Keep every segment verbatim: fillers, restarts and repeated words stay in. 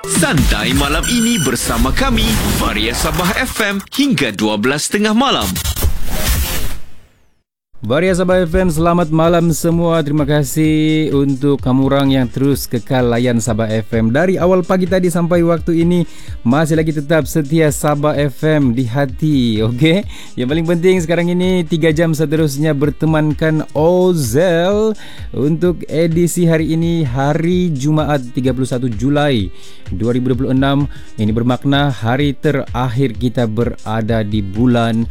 Santai malam ini bersama kami, Varia Sabah F M hingga dua belas tiga puluh malam. Varia Sabah F M, selamat malam semua. Terima kasih untuk kamu orang yang terus kekal layan Sabah F M. Dari awal pagi tadi sampai waktu ini masih lagi tetap setia Sabah F M di hati. Okey. Yang paling penting sekarang ini tiga jam seterusnya bertemankan Ozel untuk edisi hari ini, hari Jumaat tiga puluh satu Julai dua ribu dua puluh enam. Ini bermakna hari terakhir kita berada di bulan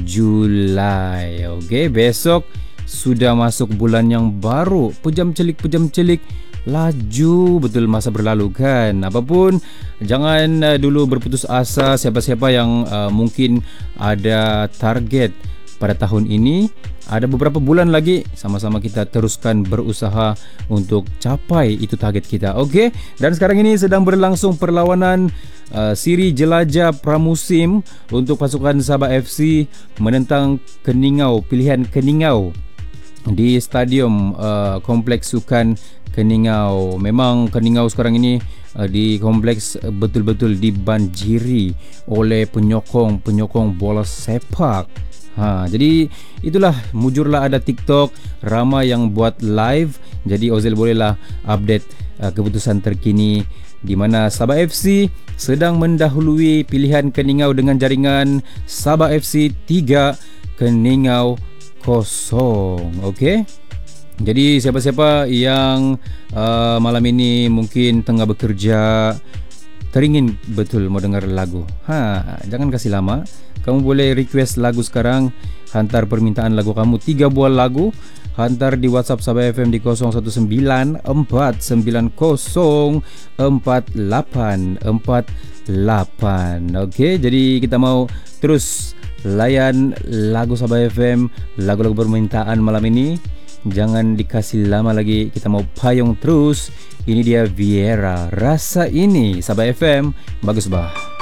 Julai. Okey, besok sudah masuk bulan yang baru. Pejam celik, pejam celik, laju betul masa berlalu kan. Apapun, jangan uh, dulu berputus asa. Siapa-siapa yang uh, mungkin ada target pada tahun ini, ada beberapa bulan lagi, sama-sama kita teruskan berusaha untuk capai itu target kita. Okey, dan sekarang ini sedang berlangsung perlawanan uh, siri jelajah pramusim untuk pasukan Sabah F C menentang Keningau, pilihan Keningau di Stadium uh, Kompleks Sukan Keningau. Memang Keningau sekarang ini uh, di kompleks uh, betul-betul dibanjiri oleh penyokong-penyokong bola sepak. Ha, jadi itulah, mujurlah ada TikTok, ramai yang buat live. Jadi Ozel bolehlah update uh, keputusan terkini di mana Sabah F C sedang mendahului pilihan Keningau dengan jaringan Sabah F C tiga, Keningau kosong. Okey. Jadi siapa-siapa yang uh, malam ini mungkin tengah bekerja, teringin betul mau dengar lagu, ha, jangan kasih lama. Kamu boleh request lagu sekarang. Hantar permintaan lagu kamu, tiga buah lagu. Hantar di WhatsApp Sabah F M di kosong satu sembilan empat sembilan kosong empat lapan empat lapan. Okey, jadi kita mau terus layan lagu Sabah F M, lagu-lagu permintaan malam ini. Jangan dikasih lama lagi, kita mau payung terus. Ini dia Viera, Rasa Ini. Sabah F M, bagus bah.